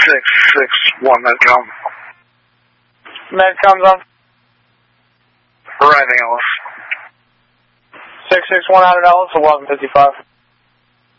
661 Medcom. Medcom's on. Right, Alice. 661 out at Alice, 1155.